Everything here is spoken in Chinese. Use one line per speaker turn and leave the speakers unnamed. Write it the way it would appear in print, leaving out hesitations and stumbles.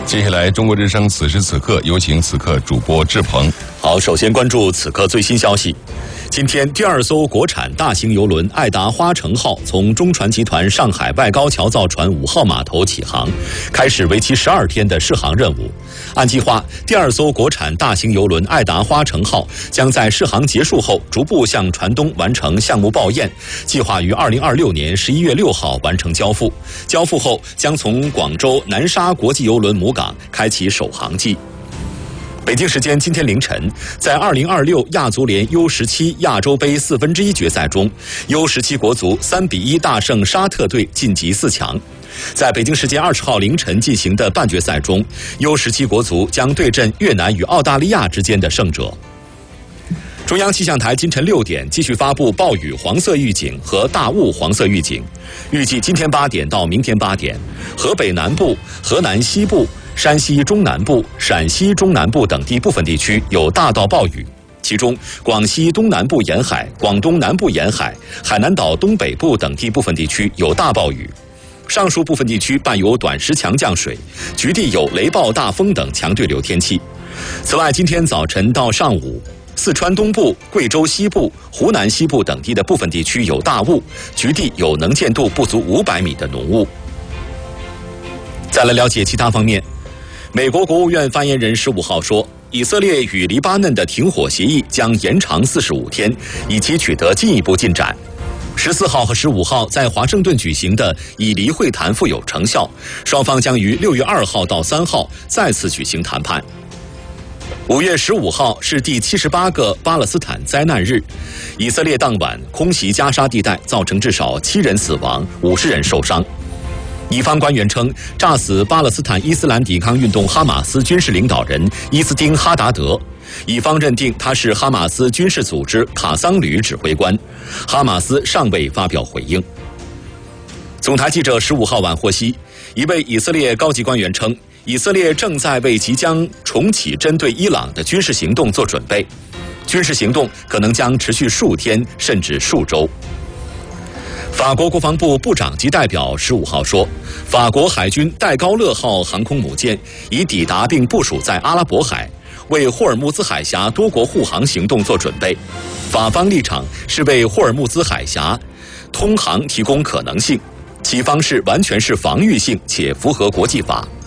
接下来，中国之声此时此刻有请此刻主播志鹏。
好，首先关注此刻最新消息。今天，第2艘国产大型邮轮爱达花城号从中船集团上海外高桥造船5号码头起航，开始为期12天的试航任务。按计划，第2艘国产大型邮轮爱达花城号将在试航结束后逐步向船东完成项目报验，计划于2026年11月6号完成交付。交付后，将从广州南沙国际邮轮母港开启首航季。北京时间今天凌晨，在2026亚足联 U17 亚洲杯1/4决赛中，U17国足3-1大胜沙特队晋级4强。在北京时间20号凌晨进行的半决赛中 ，U17 国足将对阵越南与澳大利亚之间的胜者。中央气象台今晨6点继续发布暴雨黄色预警和大雾黄色预警，预计今天8点到明天8点，河北南部、河南西部、山西中南部、陕西中南部等地部分地区有大到暴雨，其中广西东南部沿海、广东南部沿海、海南岛东北部等地部分地区有大暴雨。上述部分地区伴有短时强降水，局地有雷暴大风等强对流天气。此外，今天早晨到上午，四川东部、贵州西部、湖南西部等地的部分地区有大雾，局地有能见度不足500米的浓雾。再来了解其他方面，美国国务院发言人15号说，以色列与黎巴嫩的停火协议将延长45天，以期取得进一步进展。14号和15号在华盛顿举行的以黎会谈富有成效，双方将于6月2号到3号再次举行谈判。5月15号是第78个巴勒斯坦灾难日，以色列当晚空袭加沙地带，造成至少7人死亡，50人受伤。以方官员称，炸死巴勒斯坦伊斯兰抵抗运动哈马斯军事领导人伊斯丁哈达德，以方认定他是哈马斯军事组织卡桑旅指挥官，哈马斯尚未发表回应。总台记者15号晚获悉，一位以色列高级官员称，以色列正在为即将重启针对伊朗的军事行动做准备，军事行动可能将持续数天甚至数周。法国国防部部长级代表15号说，法国海军戴高乐号航空母舰已抵达并部署在阿拉伯海，为霍尔木兹海峡多国护航行动做准备。法方立场是为霍尔木兹海峡通航提供可能性，其方式完全是防御性且符合国际法。